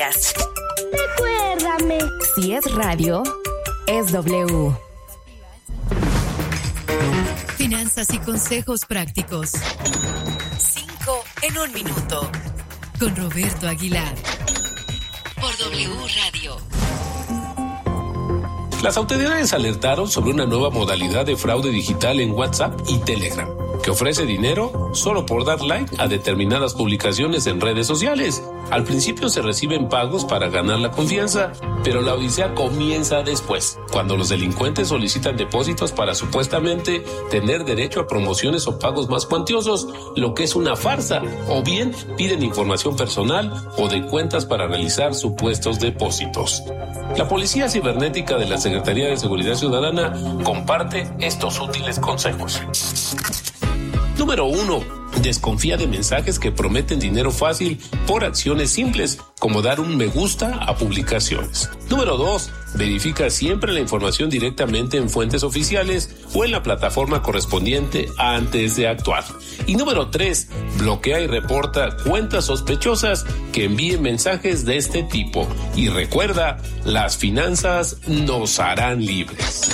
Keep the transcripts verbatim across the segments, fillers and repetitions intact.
noticias. Recuérdame. Si es radio, es W. Finanzas y consejos prácticos. Cinco en un minuto. Con Roberto Aguilar. Por W Radio. Las autoridades alertaron sobre una nueva modalidad de fraude digital en WhatsApp y Telegram, que ofrece dinero solo por dar like a determinadas publicaciones en redes sociales. Al principio se reciben pagos para ganar la confianza, pero la odisea comienza después, cuando los delincuentes solicitan depósitos para supuestamente tener derecho a promociones o pagos más cuantiosos, lo que es una farsa, o bien piden información personal o de cuentas para realizar supuestos depósitos. La Policía Cibernética de la Secretaría de Seguridad Ciudadana comparte estos útiles consejos. Número uno. Desconfía de mensajes que prometen dinero fácil por acciones simples, como dar un me gusta a publicaciones. Número dos. Verifica siempre la información directamente en fuentes oficiales o en la plataforma correspondiente antes de actuar. Y número tres. Bloquea y reporta cuentas sospechosas que envíen mensajes de este tipo. Y recuerda, las finanzas nos harán libres.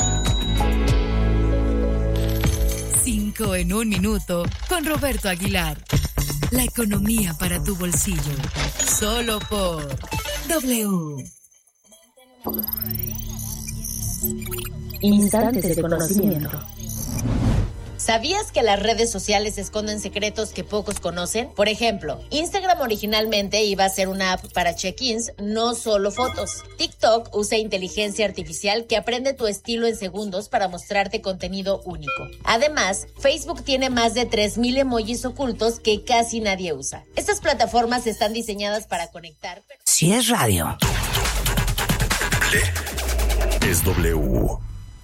En un minuto con Roberto Aguilar. La economía para tu bolsillo. Solo por W. Instantes de conocimiento. ¿Sabías que las redes sociales esconden secretos que pocos conocen? Por ejemplo, Instagram originalmente iba a ser una app para check-ins, no solo fotos. TikTok usa inteligencia artificial que aprende tu estilo en segundos para mostrarte contenido único. Además, Facebook tiene más de tres mil emojis ocultos que casi nadie usa. Estas plataformas están diseñadas para conectar. Si es radio, es W.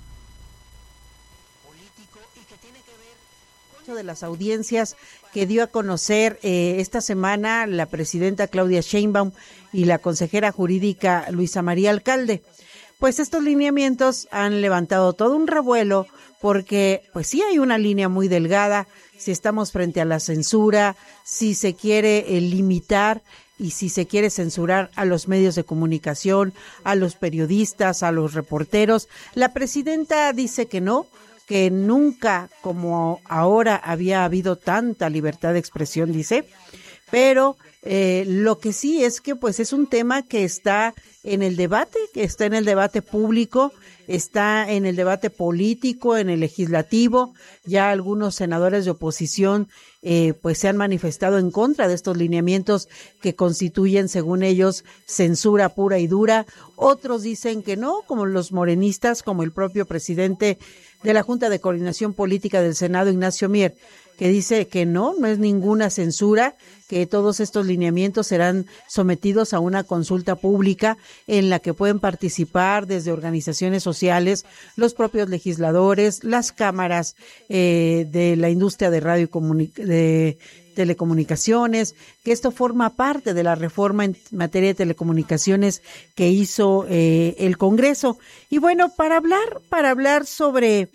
De las audiencias que dio a conocer eh, esta semana la presidenta Claudia Sheinbaum y la consejera jurídica Luisa María Alcalde. Pues estos lineamientos han levantado todo un revuelo porque pues sí hay una línea muy delgada, si estamos frente a la censura, si se quiere eh, limitar y si se quiere censurar a los medios de comunicación, a los periodistas, a los reporteros. La presidenta dice que no, que nunca como ahora había habido tanta libertad de expresión, dice, pero eh, lo que sí es que pues es un tema que está en el debate, que está en el debate público, está en el debate político, en el legislativo. Ya algunos senadores de oposición eh, pues se han manifestado en contra de estos lineamientos que constituyen, según ellos, censura pura y dura. Otros dicen que no, como los morenistas, como el propio presidente de la Junta de Coordinación Política del Senado, Ignacio Mier, que dice que no, no es ninguna censura, que todos estos lineamientos serán sometidos a una consulta pública en la que pueden participar desde organizaciones sociales, los propios legisladores, las cámaras eh, de la industria de radio y comuni- de telecomunicaciones, que esto forma parte de la reforma en materia de telecomunicaciones que hizo eh, el Congreso. Y bueno, para hablar, para hablar sobre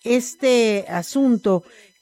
este asunto,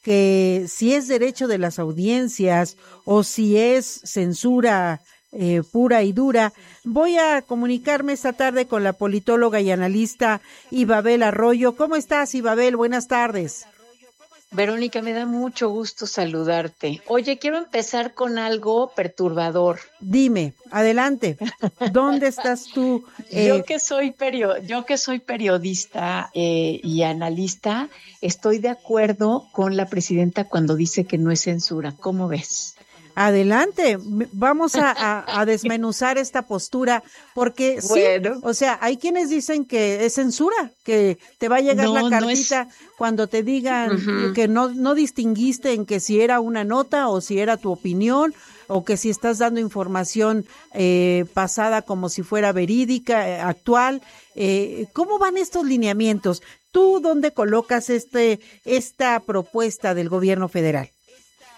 que si es derecho de las audiencias o si es censura eh, pura y dura, voy a comunicarme esta tarde con la politóloga y analista Ibabel Arroyo. ¿Cómo estás, Ibabel? Buenas tardes. Verónica, me da mucho gusto saludarte. Oye, quiero empezar con algo perturbador. Dime, adelante. ¿Dónde estás tú? Eh, yo que soy perio, yo que soy periodista eh, y analista, estoy de acuerdo con la presidenta cuando dice que no es censura. ¿Cómo ves? Adelante, vamos a, a, a desmenuzar esta postura, porque bueno. Sí, o sea, hay quienes dicen que es censura, que te va a llegar no, la cartita no es... cuando te digan uh-huh. que no, no distinguiste en que si era una nota o si era tu opinión, o que si estás dando información eh, pasada como si fuera verídica, eh, actual. Eh, ¿Cómo van estos lineamientos? ¿Tú dónde colocas este esta propuesta del gobierno federal?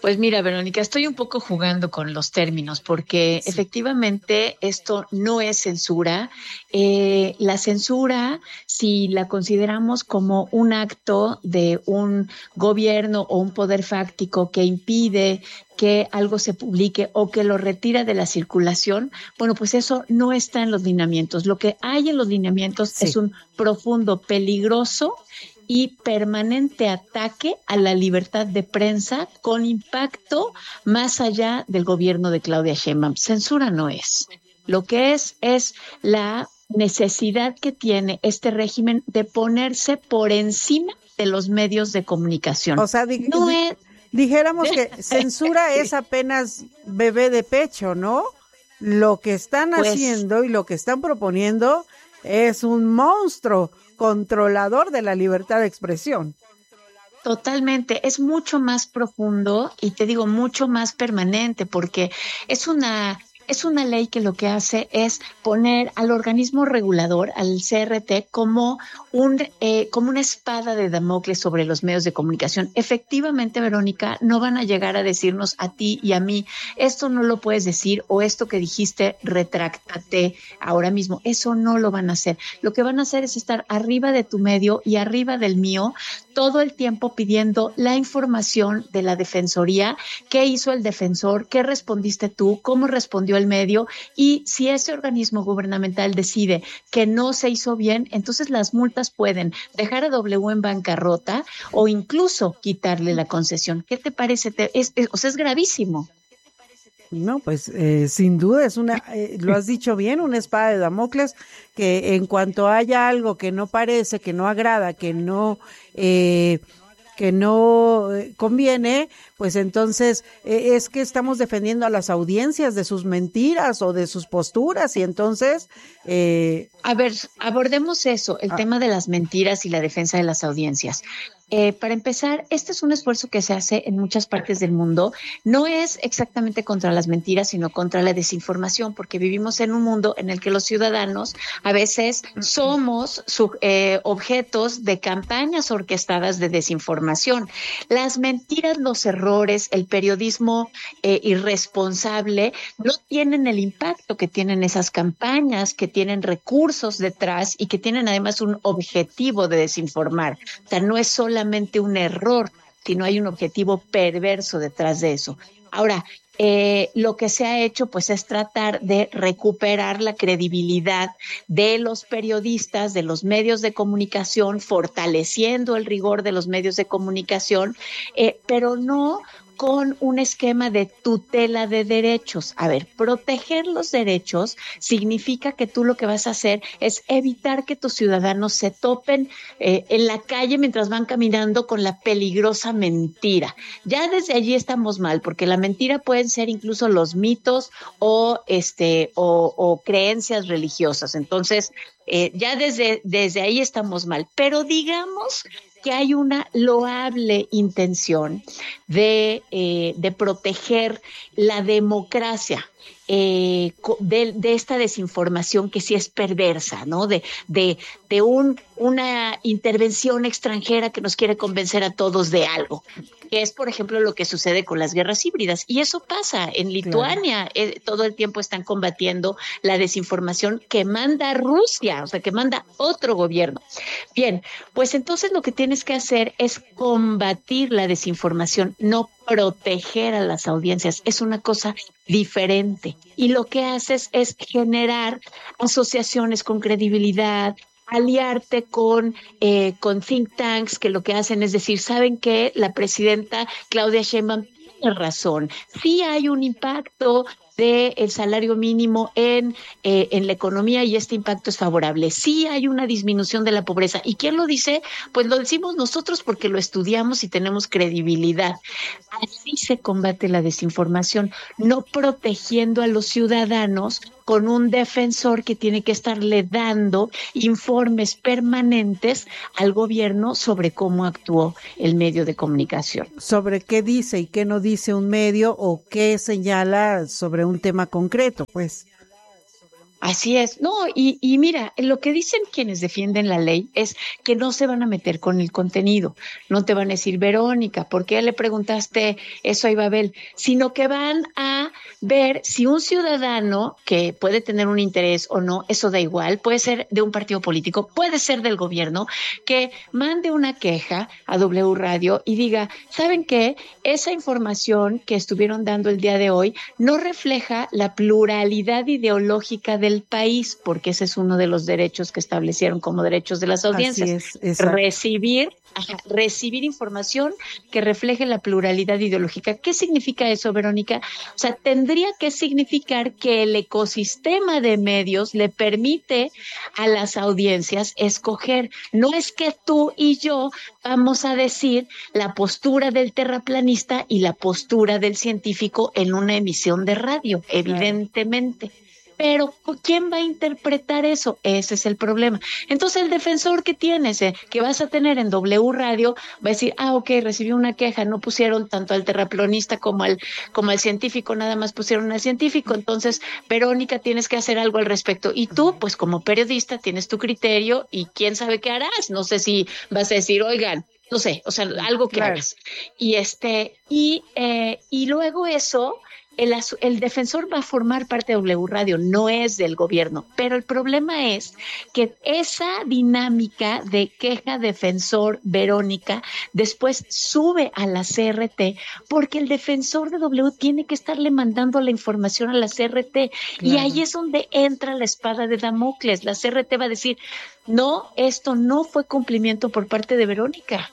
Pues mira, Verónica, estoy un poco jugando con los términos porque sí. Efectivamente esto no es censura. Eh, la censura, si la consideramos como un acto de un gobierno o un poder fáctico que impide que algo se publique o que lo retira de la circulación, bueno, pues eso no está en los lineamientos. Lo que hay en los lineamientos sí. Es un profundo, peligroso y permanente ataque a la libertad de prensa con impacto más allá del gobierno de Claudia Sheinbaum. Censura no es. Lo que es es la necesidad que tiene este régimen de ponerse por encima de los medios de comunicación. O sea, di- no di- es... dijéramos que censura es apenas bebé de pecho, ¿no? Lo que están pues... haciendo y lo que están proponiendo es un monstruo controlador de la libertad de expresión. Totalmente, es mucho más profundo y te digo mucho más permanente porque es una es una ley que lo que hace es poner al organismo regulador, al C R T, como un eh, como una espada de Damocles sobre los medios de comunicación. Efectivamente, Verónica, no van a llegar a decirnos a ti y a mí, esto no lo puedes decir o esto que dijiste, retráctate ahora mismo. Eso no lo van a hacer. Lo que van a hacer es estar arriba de tu medio y arriba del mío todo el tiempo pidiendo la información de la Defensoría, qué hizo el defensor, qué respondiste tú, cómo respondió el medio, y si ese organismo gubernamental decide que no se hizo bien, entonces las multas pueden dejar a W en bancarrota o incluso quitarle la concesión. ¿Qué te parece? Te, es, es, o sea, es gravísimo. No, pues eh, sin duda es una, eh, lo has dicho bien, una espada de Damocles que en cuanto haya algo que no parece, que no agrada, que no eh, que no conviene, pues entonces eh, es que estamos defendiendo a las audiencias de sus mentiras o de sus posturas y entonces... Eh, a ver, abordemos eso, el ah, tema de las mentiras y la defensa de las audiencias. Eh, para empezar, este es un esfuerzo que se hace en muchas partes del mundo. No es exactamente contra las mentiras, sino contra la desinformación, porque vivimos en un mundo en el que los ciudadanos a veces somos su, eh, objetos de campañas orquestadas de desinformación. Las mentiras, los errores, el periodismo eh, irresponsable no tienen el impacto que tienen esas campañas, que tienen recursos detrás y que tienen además un objetivo de desinformar. O sea, no es solamente un error, sino hay un objetivo perverso detrás de eso. Ahora, eh, lo que se ha hecho pues es tratar de recuperar la credibilidad de los periodistas, de los medios de comunicación, fortaleciendo el rigor de los medios de comunicación, eh, pero no con un esquema de tutela de derechos. A ver, proteger los derechos significa que tú lo que vas a hacer es evitar que tus ciudadanos se topen eh, en la calle mientras van caminando con la peligrosa mentira. Ya desde allí estamos mal, porque la mentira pueden ser incluso los mitos o este o, o creencias religiosas. Entonces, eh, ya desde, desde ahí estamos mal. Pero digamos que hay una loable intención de, eh, de proteger la democracia eh, de, de esta desinformación que sí es perversa, ¿no? De, de, de un, una intervención extranjera que nos quiere convencer a todos de algo, que es, por ejemplo, lo que sucede con las guerras híbridas. Y eso pasa en Lituania. Claro. Eh, todo el tiempo están combatiendo la desinformación que manda Rusia, o sea, que manda otro gobierno. Bien, pues entonces lo que tienes que hacer es combatir la desinformación, no proteger a las audiencias. Es una cosa diferente. Y lo que haces es generar asociaciones con credibilidad, aliarte con, eh, con think tanks que lo que hacen es decir, ¿saben qué? La presidenta Claudia Sheinbaum tiene razón. Sí hay un impacto del salario mínimo en, eh, en la economía y este impacto es favorable. Sí hay una disminución de la pobreza. ¿Y quién lo dice? Pues lo decimos nosotros porque lo estudiamos y tenemos credibilidad. Así se combate la desinformación, no protegiendo a los ciudadanos con un defensor que tiene que estarle dando informes permanentes al gobierno sobre cómo actuó el medio de comunicación. Sobre qué dice y qué no dice un medio o qué señala sobre un tema concreto, pues. Así es, no, y, y mira, lo que dicen quienes defienden la ley es que no se van a meter con el contenido, no te van a decir, Verónica, ¿por qué le preguntaste eso a Ibabel? Sino que van a ver si un ciudadano que puede tener un interés o no, eso da igual, puede ser de un partido político, puede ser del gobierno, que mande una queja a W Radio y diga, ¿saben qué? Esa información que estuvieron dando el día de hoy no refleja la pluralidad ideológica del país, porque ese es uno de los derechos que establecieron como derechos de las audiencias. Es, recibir, ajá, recibir información que refleje la pluralidad ideológica. ¿Qué significa eso, Verónica? O sea, tendría que significar que el ecosistema de medios le permite a las audiencias escoger. No es que tú y yo vamos a decir la postura del terraplanista y la postura del científico en una emisión de radio, evidentemente. Pero ¿quién va a interpretar eso? Ese es el problema. Entonces el defensor que tienes, eh, que vas a tener en W Radio, va a decir, ah, ok, recibí una queja, no pusieron tanto al terraplanista como al, como al científico, nada más pusieron al científico. Entonces, Verónica, tienes que hacer algo al respecto. Y tú, pues como periodista, tienes tu criterio y quién sabe qué harás. No sé si vas a decir, oigan, no sé, o sea, algo que claro. hagas. Y este, y, eh, y luego eso... El, el defensor va a formar parte de W Radio, no es del gobierno, pero el problema es que esa dinámica de queja defensor Verónica después sube a la C R T porque el defensor de W tiene que estarle mandando la información a la C R T claro. Y ahí es donde entra la espada de Damocles. La C R T va a decir, no, esto no fue cumplimiento por parte de Verónica.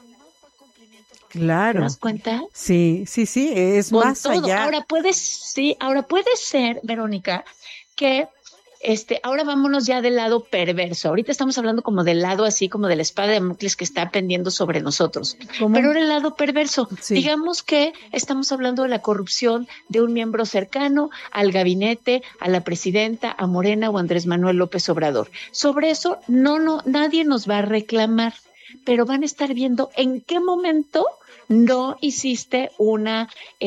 Claro. ¿Te das cuenta? Sí, sí, sí, es Con más todo. allá. Ahora puede, sí, ahora puede ser, Verónica, que este, ahora vámonos ya del lado perverso. Ahorita estamos hablando como del lado así, como de la espada de Damocles que está pendiendo sobre nosotros. ¿Cómo? Pero ahora el lado perverso. Sí. Digamos que estamos hablando de la corrupción de un miembro cercano al gabinete, a la presidenta, a Morena o Andrés Manuel López Obrador. Sobre eso no, no, nadie nos va a reclamar, pero van a estar viendo en qué momento no hiciste una,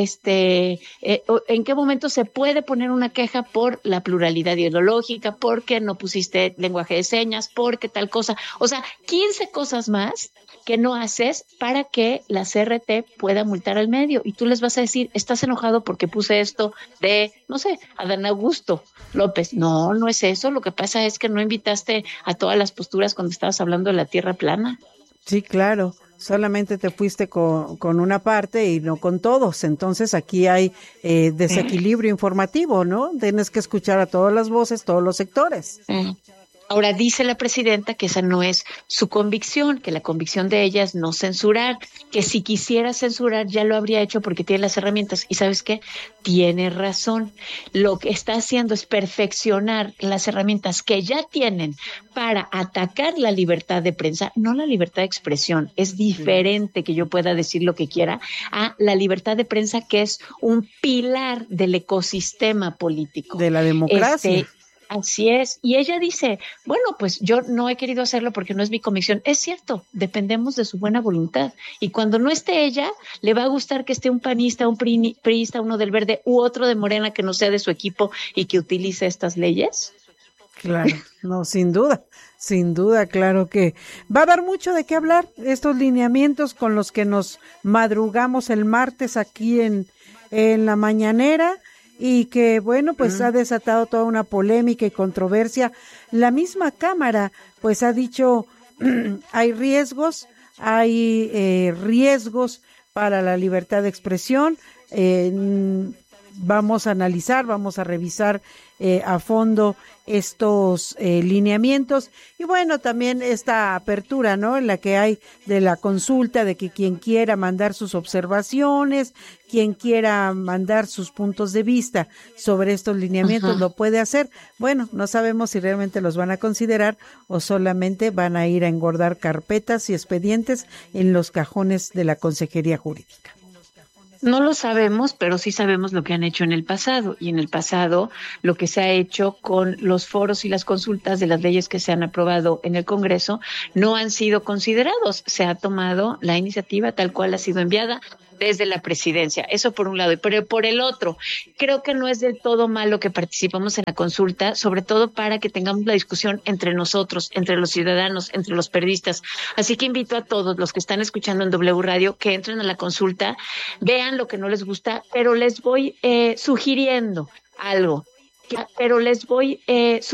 este, eh, en qué momento se puede poner una queja por la pluralidad ideológica, porque no pusiste lenguaje de señas, porque tal cosa. O sea, quince cosas más que no haces para que la C R T pueda multar al medio. Y tú les vas a decir, estás enojado porque puse esto de, no sé, Adán Augusto López. No, no es eso. Lo que pasa es que no invitaste a todas las posturas cuando estabas hablando de la tierra plana. Sí, claro. Solamente te fuiste con, con una parte y no con todos. Entonces aquí hay eh, desequilibrio eh. informativo, ¿no? Tienes que escuchar a todas las voces, todos los sectores. Eh. Ahora dice la presidenta que esa no es su convicción, que la convicción de ella es no censurar, que si quisiera censurar ya lo habría hecho porque tiene las herramientas. ¿Y sabes qué? Tiene razón. Lo que está haciendo es perfeccionar las herramientas que ya tienen para atacar la libertad de prensa, no la libertad de expresión. Es diferente que yo pueda decir lo que quiera a la libertad de prensa, que es un pilar del ecosistema político. De la democracia. Este, Así es. Y ella dice, bueno, pues yo no he querido hacerlo porque no es mi convicción. Es cierto, dependemos de su buena voluntad. Y cuando no esté ella, le va a gustar que esté un panista, un priista, uno del Verde u otro de Morena que no sea de su equipo y que utilice estas leyes. Claro, no, sin duda, sin duda, claro que va a dar mucho de qué hablar estos lineamientos con los que nos madrugamos el martes aquí en, en la mañanera. Y que, bueno, pues mm. ha desatado toda una polémica y controversia. La misma Cámara, pues ha dicho, hay riesgos, hay eh, riesgos para la libertad de expresión. Eh, vamos a analizar, vamos a revisar eh, a fondo estos eh, lineamientos y bueno, también esta apertura, ¿no? En la que hay de la consulta, de que quien quiera mandar sus observaciones, quien quiera mandar sus puntos de vista sobre estos lineamientos, ajá, lo puede hacer. Bueno, no sabemos si realmente los van a considerar o solamente van a ir a engordar carpetas y expedientes en los cajones de la Consejería Jurídica. No lo sabemos, pero sí sabemos lo que han hecho en el pasado. Y en el pasado, lo que se ha hecho con los foros y las consultas de las leyes que se han aprobado en el Congreso no han sido considerados. Se ha tomado la iniciativa tal cual ha sido enviada. desde la presidencia. Eso por un lado. Pero por el otro, creo que no es del todo malo que participemos en la consulta, sobre todo para que tengamos la discusión entre nosotros, entre los ciudadanos, entre los periodistas. Así que invito a todos los que están escuchando en W Radio que entren a la consulta, vean lo que no les gusta, pero les voy eh, sugiriendo algo. Pero les voy eh,